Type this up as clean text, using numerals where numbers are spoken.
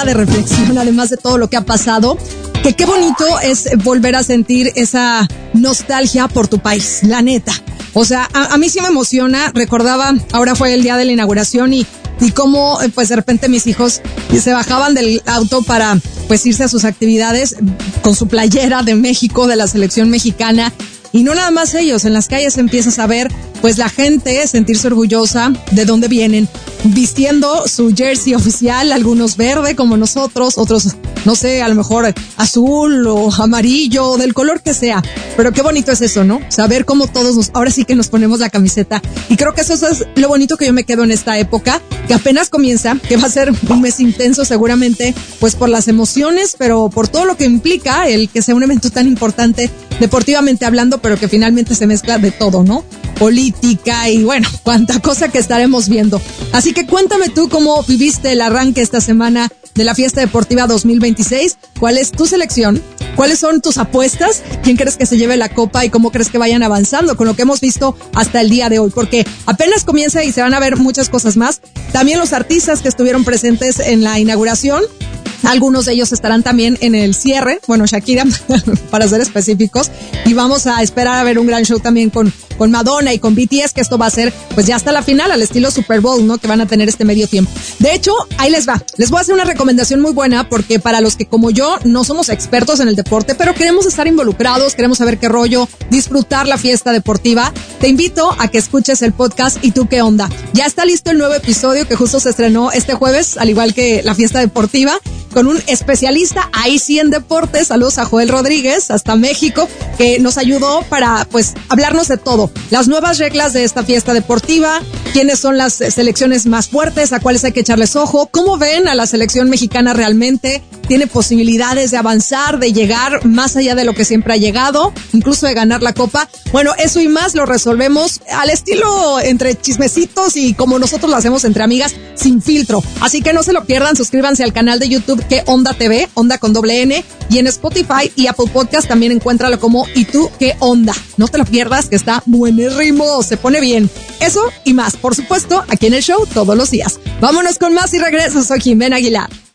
de reflexión, además de todo lo que ha pasado, que qué bonito es volver a sentir esa nostalgia por tu país, la neta. O sea, a mí sí me emociona. Recordaba, ahora fue el día de la inauguración y cómo pues de repente mis hijos se bajaban del auto para pues irse a sus actividades con su playera de México, de la selección mexicana. Y no nada más ellos, en las calles empiezas a ver pues la gente sentirse orgullosa de dónde vienen, vistiendo su jersey oficial, algunos verde como nosotros, otros no sé, a lo mejor azul o amarillo, del color que sea. Pero qué bonito es eso, ¿no? Saber cómo todos ahora sí que nos ponemos la camiseta. Y creo que eso es lo bonito que yo me quedo en esta época, que apenas comienza, que va a ser un mes intenso seguramente, pues por las emociones, pero por todo lo que implica el que sea un evento tan importante deportivamente hablando, pero que finalmente se mezcla de todo, ¿no? Política y bueno, cuánta cosa que estaremos viendo. Así que cuéntame tú cómo viviste el arranque esta semana de la Fiesta Deportiva 2026. ¿Cuál es tu selección? ¿Cuáles son tus apuestas? ¿Quién crees que se lleve la copa y cómo crees que vayan avanzando con lo que hemos visto hasta el día de hoy? Porque apenas comienza y se van a ver muchas cosas más. También los artistas que estuvieron presentes en la inauguración. Algunos de ellos estarán también en el cierre, bueno, Shakira, para ser específicos, y vamos a esperar a ver un gran show también con Madonna y con BTS, que esto va a ser pues ya hasta la final, al estilo Super Bowl, ¿no? Que van a tener este medio tiempo. De hecho, ahí les va. Les voy a hacer una recomendación muy buena, porque para los que como yo no somos expertos en el deporte, pero queremos estar involucrados, queremos saber qué rollo, disfrutar la fiesta deportiva, te invito a que escuches el podcast ¿Y tú qué onda? Ya está listo el nuevo episodio que justo se estrenó este jueves, al igual que la fiesta deportiva, con un especialista, ahí sí en deportes. Saludos a Joel Rodríguez, hasta México, que nos ayudó para, pues, hablarnos de todo. Las nuevas reglas de esta fiesta deportiva, quiénes son las selecciones más fuertes, a cuáles hay que echarles ojo, cómo ven a la selección mexicana realmente, tiene posibilidades de avanzar, de llegar más allá de lo que siempre ha llegado, incluso de ganar la copa. Bueno, eso y más lo resolvemos al estilo entre chismecitos y como nosotros lo hacemos entre amigas, sin filtro. Así que no se lo pierdan, suscríbanse al canal de YouTube ¿Qué Onda TV? Onda con doble N, y en Spotify y Apple Podcast también encuéntralo como ¿Y tú qué onda? No te lo pierdas, que está buenérrimo, se pone bien. Eso y más, por supuesto, aquí en el show todos los días. Vámonos con más y regreso. Soy Jimena Aguilar.